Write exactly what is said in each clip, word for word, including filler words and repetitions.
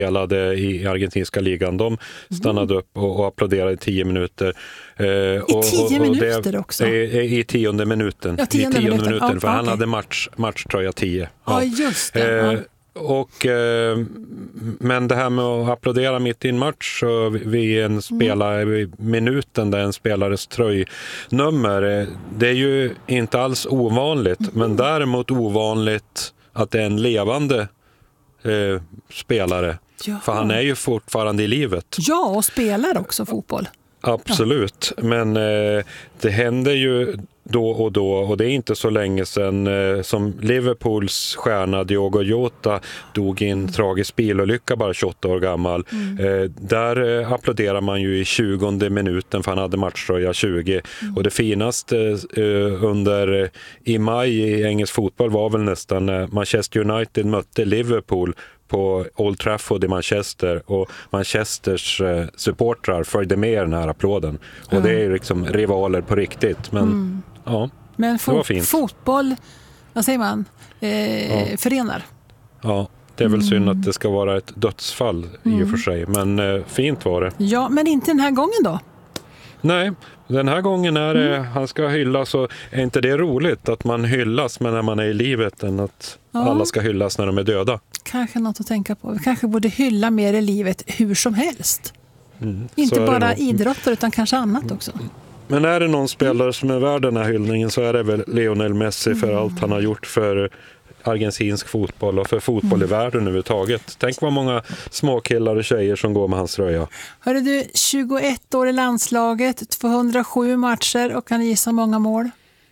spelade i argentinska ligan. De stannade mm. upp och, och applåderade i tio minuter. Eh, I och, tio och, och minuter det, också? I, i tionde minuten. Ja, tionde I tionde minuten, minuten ja, för okay. han hade match, matchtröja tio. Ja, ja just det. Ja. Eh, och, eh, men det här med att applådera mitt i en match så vid en spelare, mm. minuten där en spelares tröjnummer, det är ju inte alls ovanligt, mm. men däremot ovanligt att det är en levande eh, spelare. Jaha. För han är ju fortfarande i livet. Ja, och spelar också fotboll. Absolut, ja. Men eh, det händer ju då och då, och det är inte så länge sedan eh, som Liverpools stjärna Diogo Jota dog i en mm. tragisk bilolycka, bara tjugoåtta år gammal. Mm. Eh, där eh, applåderar man ju i tjugonde minuten för han hade matchtröja tjugo. Mm. Och det finaste eh, under eh, i maj i engelsk fotboll var väl nästan när Manchester United mötte Liverpool på Old Trafford i Manchester, och Manchesters eh, supportrar följde med den här applåden. Och mm. det är ju liksom rivaler på riktigt. Men mm. ja, men fo- det var fint. Fotboll, vad säger man, eh, ja. förenar. Ja, det är väl mm. synd att det ska vara ett dödsfall mm. i och för sig. Men eh, fint var det. Ja, men inte den här gången då? Nej, den här gången är det, mm. han ska hyllas, och är inte det roligt att man hyllas men när man är i livet än att ja. alla ska hyllas när de är döda? Kanske något att tänka på. Vi kanske borde hylla mer i livet hur som helst. Mm. Inte bara idrottare utan kanske annat också. Men är det någon spelare som är värd den här hyllningen så är det väl Lionel Messi för mm. allt han har gjort för argentinsk fotboll och för fotboll mm. i världen överhuvudtaget. Tänk vad många små killar och tjejer som går med hans tröja. Hörru du, tjugoett år i landslaget, tvåhundrasju matcher, och kan du gissa många mål?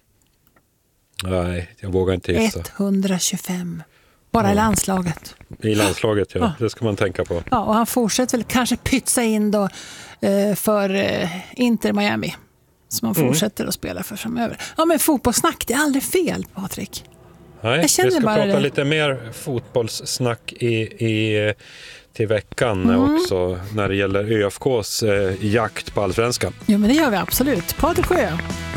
Nej, jag vågar inte gissa. etthundratjugofem. Bara ja. i landslaget. I landslaget, ja. ja. Det ska man tänka på. Ja, och han fortsätter väl kanske pytsa in då eh, för eh, Inter Miami. Som han fortsätter mm. att spela för framöver. Ja, men fotbollssnack, det är aldrig fel, Patrik. Nej, vi ska prata det. lite mer fotbollssnack i, i, till veckan mm. också när det gäller ÖFKs eh, jakt på allsvenskan. Jo, men det gör vi absolut. Patrik Sjö.